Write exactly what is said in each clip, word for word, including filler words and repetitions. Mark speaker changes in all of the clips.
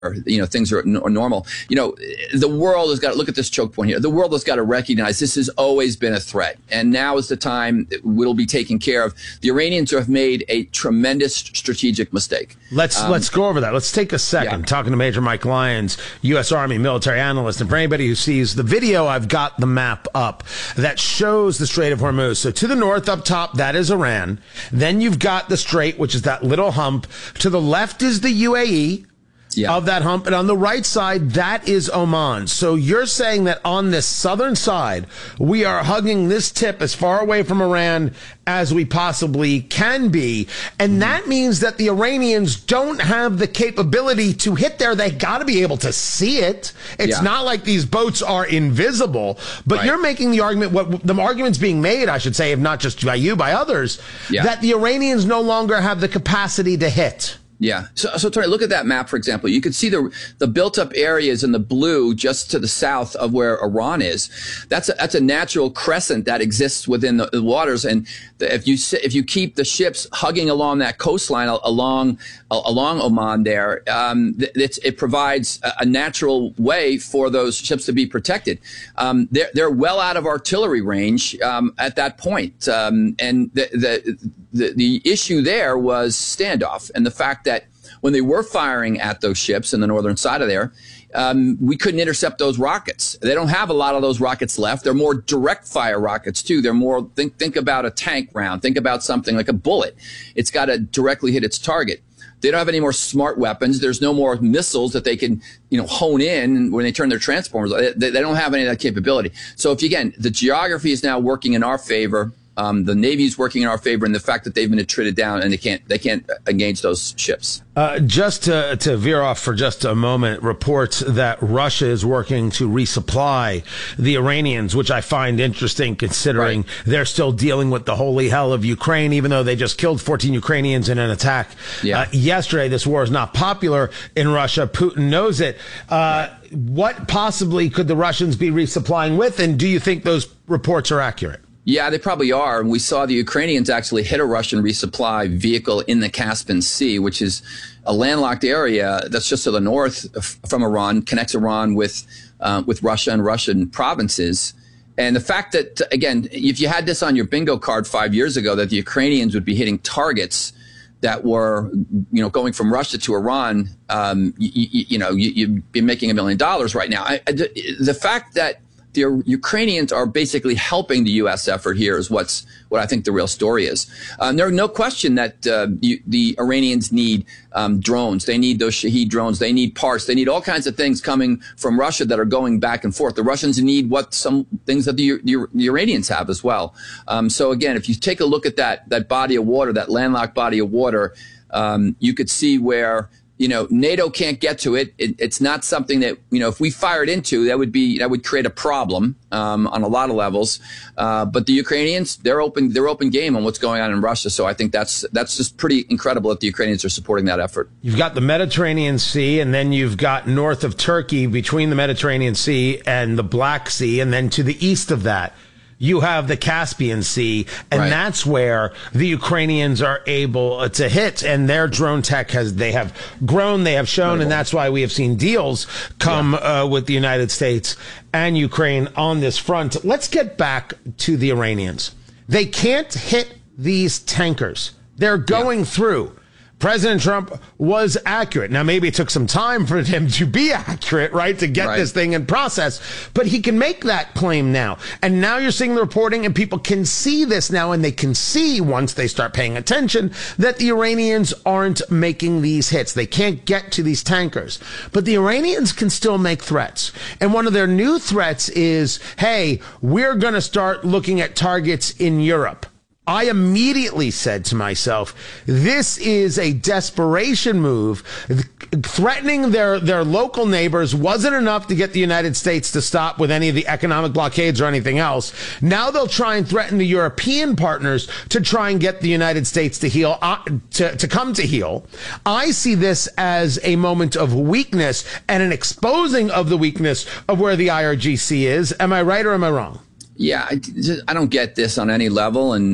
Speaker 1: you know, things are, n- are normal. You know, the world has got to look at this choke point here. The world has got to recognize this has always been a threat. And now is the time it will be taken care of. The Iranians have made a tremendous strategic mistake.
Speaker 2: Let's
Speaker 1: um,
Speaker 2: let's go over that. Let's take a second.
Speaker 1: Yeah.
Speaker 2: Talking to Major Mike Lyons, U S. Army military analyst. And for anybody who sees the video, I've got the map up that shows the Strait of Hormuz. So to the north up top, that is Iran. Then you've got the strait, which is that little hump. To the left is the U A E. Yeah. Of that hump. And on the right side, that is Oman. So you're saying that on this southern side, we are hugging this tip as far away from Iran as we possibly can be. And mm-hmm. that means that the Iranians don't have the capability to hit there. They got to be able to see it. It's yeah. not like these boats are invisible. But right. you're making the argument, what the argument's being made, I should say, if not just by you, by others, yeah. that the Iranians no longer have the capacity to hit.
Speaker 1: Yeah. So, so Tony, look at that map, for example. You can see the the built-up areas in the blue just to the south of where Iran is. That's a, that's a natural crescent that exists within the, the waters. And the, if you if you keep the ships hugging along that coastline along along Oman there, um, it's, it provides a, a natural way for those ships to be protected. Um, they're they're well out of artillery range um, at that point, um, and the, the the the issue there was standoff and the fact that when they were firing at those ships in the northern side of there, um, we couldn't intercept those rockets. They don't have a lot of those rockets left. They're more direct fire rockets too. They're more, think, think about a tank round. Think about something like a bullet. It's got to directly hit its target. They don't have any more smart weapons. There's no more missiles that they can, you know, hone in when they turn their transformers. They, they don't have any of that capability. So if you, again, the geography is now working in our favor. Um, the Navy is working in our favor, and the fact that they've been attrited down and they can't they can't engage those ships.
Speaker 2: Uh, just to, to veer off for just a moment, reports that Russia is working to resupply the Iranians, which I find interesting considering right. they're still dealing with the holy hell of Ukraine, even though they just killed fourteen Ukrainians in an attack yeah. uh, yesterday. This war is not popular in Russia. Putin knows it. Uh, right. What possibly could the Russians be resupplying with, and do you think those reports are accurate?
Speaker 1: Yeah, they probably are. And we saw the Ukrainians actually hit a Russian resupply vehicle in the Caspian Sea, which is a landlocked area that's just to the north from Iran, connects Iran with uh, with Russia and Russian provinces. And the fact that, again, if you had this on your bingo card five years ago, that the Ukrainians would be hitting targets that were, you know, going from Russia to Iran, um, you, you, you know, you, you'd be making a million dollars right now. I, I, the fact that the Ukrainians are basically helping the U S effort here is what's what I think the real story is. Um, there's no question that uh, you, the Iranians need um, drones. They need those Shahed drones. They need parts. They need all kinds of things coming from Russia that are going back and forth. The Russians need what some things that the, the, the Iranians have as well. Um, so again, if you take a look at that that body of water, that landlocked body of water, um, you could see where, you know, NATO can't get to it. it. It's not something that, you know, if we fired into, that would be, that would create a problem um, on a lot of levels. Uh, but the Ukrainians, they're open, they're open game on what's going on in Russia. So I think that's, that's just pretty incredible that the Ukrainians are supporting that effort.
Speaker 2: You've got the Mediterranean Sea, and then you've got north of Turkey between the Mediterranean Sea and the Black Sea. And then to the east of that, you have the Caspian Sea, and right. that's where the Ukrainians are able to hit, and their drone tech has, they have grown, they have shown, Incredible. And that's why we have seen deals come yeah. uh, with the United States and Ukraine on this front. Let's get back to the Iranians. They can't hit these tankers. They're going yeah. through. President Trump was accurate. Now, maybe it took some time for him to be accurate, right, to get right. this thing in process, but he can make that claim now. And now you're seeing the reporting, and people can see this now, and they can see, once they start paying attention, that the Iranians aren't making these hits. They can't get to these tankers. But the Iranians can still make threats. And one of their new threats is, hey, we're going to start looking at targets in Europe. I immediately said to myself, this is a desperation move. Threatening their, their local neighbors wasn't enough to get the United States to stop with any of the economic blockades or anything else. Now they'll try and threaten the European partners to try and get the United States to heal, uh, to, to come to heel. I see this as a moment of weakness and an exposing of the weakness of where the I R G C is. Am I right or am I wrong?
Speaker 1: Yeah, I, just, I don't get this on any level. And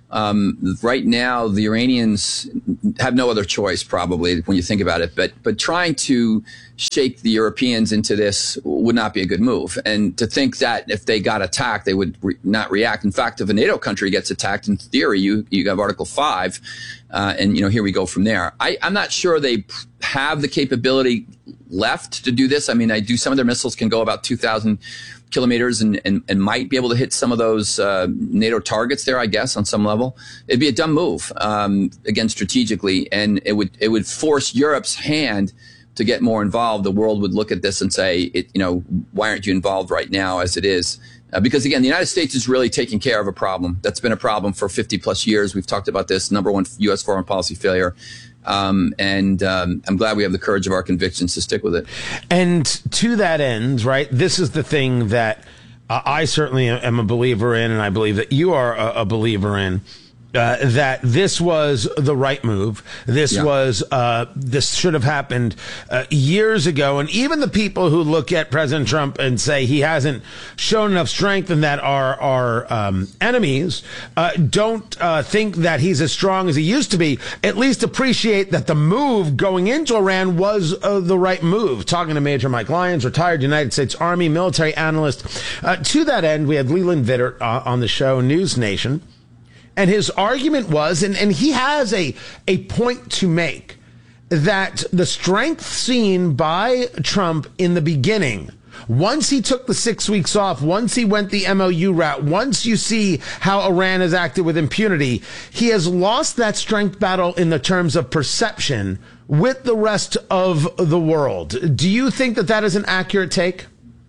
Speaker 1: Um, right now, the Iranians have no other choice, probably, when you think about it. But but trying to shake the Europeans into this would not be a good move. And to think that if they got attacked, they would re- not react. In fact, if a NATO country gets attacked, in theory, you you have Article Five, uh, and you know here we go from there. I, I'm not sure they have the capability left to do this. I mean, I do. Some of their missiles can go about two thousand kilometers and, and, and might be able to hit some of those uh, NATO targets there, I guess, on some level. It'd be a dumb move, um, again, strategically, and it would it would force Europe's hand to get more involved. The world would look at this and say, it, you know, why aren't you involved right now as it is? Uh, because, again, the United States is really taking care of a problem that's been a problem for fifty plus years. We've talked about this, number one U S foreign policy failure. Um, and um, I'm glad we have the courage of our convictions to stick with it.
Speaker 2: And to that end, right, this is the thing that uh, I certainly am a believer in, and I believe that you are a, a believer in. Uh, that this was the right move. This yeah. was, uh, this should have happened uh, years ago. And even the people who look at President Trump and say he hasn't shown enough strength and that our, our um, enemies uh, don't uh, think that he's as strong as he used to be, at least appreciate that the move going into Iran was uh, the right move. Talking to Major Mike Lyons, retired United States Army military analyst. Uh, to that end, we had Leland Vittert uh, on the show, News Nation. And his argument was, and, and he has a, a point to make, that the strength seen by Trump in the beginning, once he took the six weeks off, once he went the M O U route, once you see how Iran has acted with impunity, he has lost that strength battle in the terms of perception with the rest of the world. Do you think that that is an accurate take?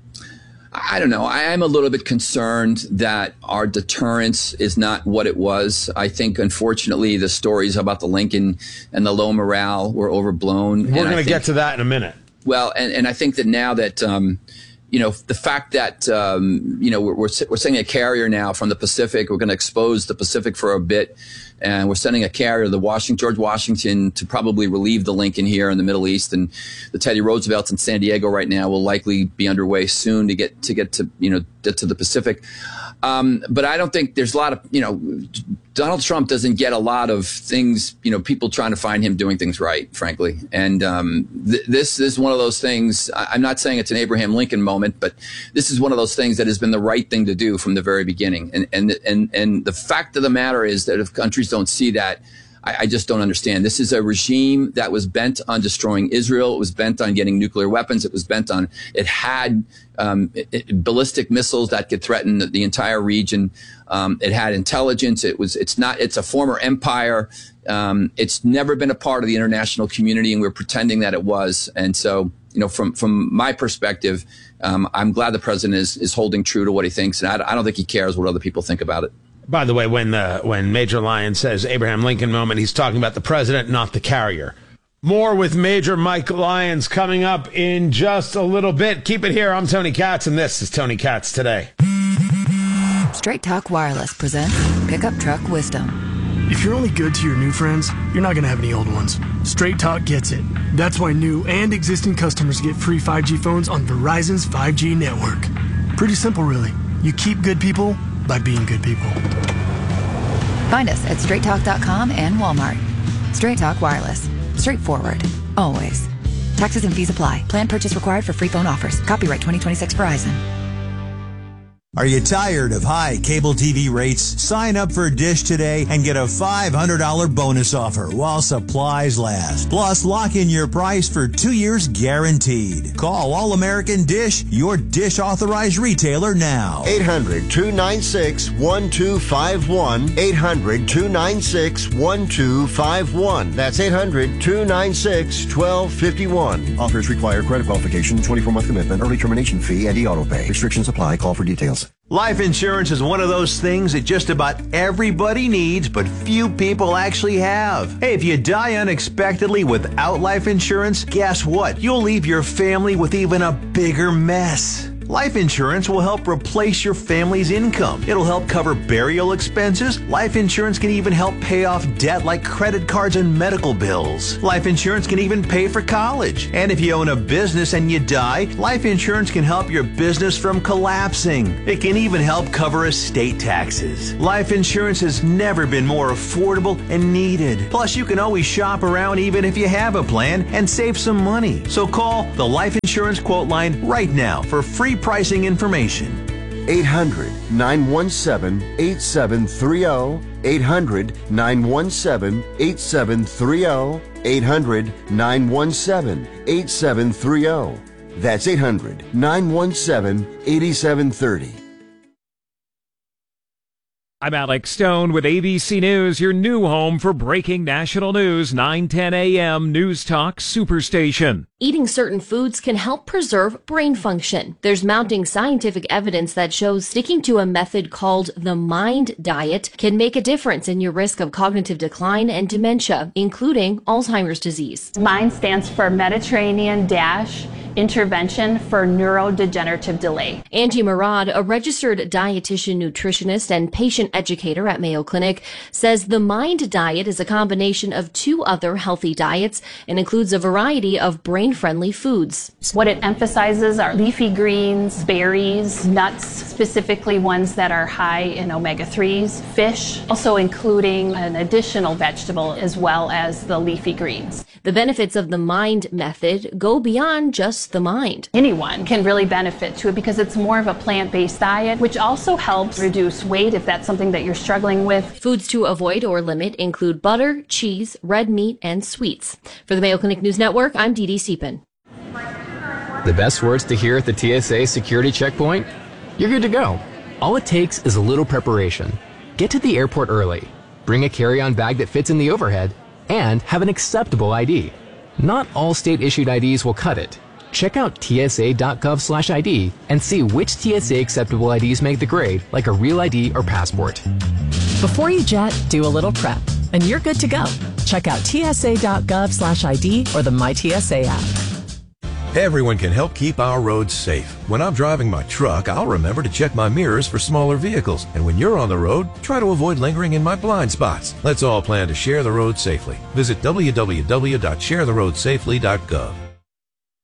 Speaker 1: I don't know. I am a little bit concerned that our deterrence is not what it was. I think, unfortunately, the stories about the Lincoln and the low morale were overblown.
Speaker 2: We're going to get to that in a minute.
Speaker 1: Well, and, and I think that now that, um, you know, the fact that, um, you know, we're, we're, we're sending a carrier now from the Pacific, we're going to expose the Pacific for a bit. And we're sending a carrier, the Washington, George Washington, to probably relieve the Lincoln here in the Middle East, and the Teddy Roosevelt in San Diego right now will likely be underway soon to get to get to you know get to the Pacific. Um, but I don't think there's a lot of you know Donald Trump doesn't get a lot of things you know people trying to find him doing things right, frankly. And um, th- this is one of those things. I- I'm not saying it's an Abraham Lincoln moment, but this is one of those things that has been the right thing to do from the very beginning. And and and and the fact of the matter is that if countries don't see that, I, I just don't understand. This is a regime that was bent on destroying Israel. It was bent on getting nuclear weapons. It was bent on, it had um, it, it, ballistic missiles that could threaten the, the entire region. Um, it had intelligence. It was, it's not, it's a former empire. Um, it's never been a part of the international community, and we're pretending that it was. And so, you know, from, from my perspective, um, I'm glad the president is, is holding true to what he thinks. And I, I don't think he cares what other people think about it.
Speaker 2: By the way, when uh, when Major Lyons says Abraham Lincoln moment, he's talking about the president, not the carrier. More with Major Mike Lyons coming up in just a little bit. Keep it here. I'm Tony Katz, and this is Tony Katz Today.
Speaker 3: Straight Talk Wireless presents Pickup Truck Wisdom.
Speaker 4: If you're only good to your new friends, you're not going to have any old ones. Straight Talk gets it. That's why new and existing customers get free five G phones on Verizon's five G network. Pretty simple, really. You keep good people by being good people.
Speaker 3: Find us at straight talk dot com and Walmart. Straight Talk Wireless. Straightforward. Always. Taxes and fees apply. Plan purchase required for free phone offers. Copyright twenty twenty-six Verizon.
Speaker 5: Are you tired of high cable T V rates? Sign up for Dish today and get a five hundred dollars bonus offer while supplies last. Plus, lock in your price for two years guaranteed. Call All American Dish, your Dish authorized retailer now.
Speaker 6: eight hundred, two nine six, one two five one. eight hundred, two nine six, one two five one. That's eight hundred, two nine six, one two five one. Offers require credit qualification, twenty-four month commitment, early termination fee, and e-auto pay. Restrictions apply. Call for details.
Speaker 7: Life insurance is one of those things that just about everybody needs, but few people actually have. Hey, if you die unexpectedly without life insurance, guess what? You'll leave your family with even a bigger mess. Life insurance will help replace your family's income. It'll help cover burial expenses. Life insurance can even help pay off debt like credit cards and medical bills. Life insurance can even pay for college. And if you own a business and you die, life insurance can help your business from collapsing. It can even help cover estate taxes. Life insurance has never been more affordable and needed. Plus, you can always shop around even if you have a plan and save some money. So call the Life Insurance Quote Line right now for free pricing information.
Speaker 6: eight hundred, nine one seven, eight seven three zero. eight hundred, nine one seven, eight seven three zero. eight hundred, nine one seven, eight seven three zero. That's eight hundred, nine one seven, eight seven three zero.
Speaker 8: I'm Alex Stone with A B C News, your new home for breaking national news, nine ten a.m. News Talk Superstation.
Speaker 9: Eating certain foods can help preserve brain function. There's mounting scientific evidence that shows sticking to a method called the MIND diet can make a difference in your risk of cognitive decline and dementia, including Alzheimer's disease.
Speaker 10: MIND stands for Mediterranean Dash Intervention for Neurodegenerative Delay.
Speaker 9: Angie Murad, a registered dietitian, nutritionist, and patient educator at Mayo Clinic, says the MIND diet is a combination of two other healthy diets and includes a variety of brain-friendly foods.
Speaker 10: What it emphasizes are leafy greens, berries, nuts, specifically ones that are high in omega threes, fish, also including an additional vegetable as well as the leafy greens.
Speaker 9: The benefits of the MIND method go beyond just the mind.
Speaker 10: Anyone can really benefit to it because it's more of a plant-based diet, which also helps reduce weight if that's something that you're struggling with.
Speaker 9: Foods to avoid or limit include butter, cheese, red meat, and sweets. For the Mayo Clinic News Network, I'm Dee Dee Siepen.
Speaker 11: The best words to hear at the T S A security checkpoint? You're good to go. All it takes is a little preparation. Get to the airport early, bring a carry-on bag that fits in the overhead, and have an acceptable I D. Not all state-issued I Ds will cut it. Check out T S A dot gov slash I D and see which T S A acceptable I Ds make the grade, like a real I D or passport.
Speaker 12: Before you jet, do a little prep, and you're good to go. Check out T S A dot gov slash I D or the My T S A app.
Speaker 13: Everyone can help keep our roads safe. When I'm driving my truck, I'll remember to check my mirrors for smaller vehicles. And when you're on the road, try to avoid lingering in my blind spots. Let's all plan to share the road safely. Visit w w w dot share the road safely dot gov.